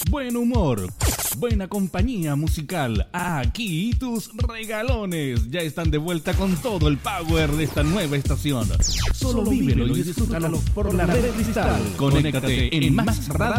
buen humor, buena compañía musical. Aquí tus regalones ya están de vuelta con todo el power de esta nueva estación. Solo vívelo y disfrútalo por la red Cristal. Conéctate en Más Radio.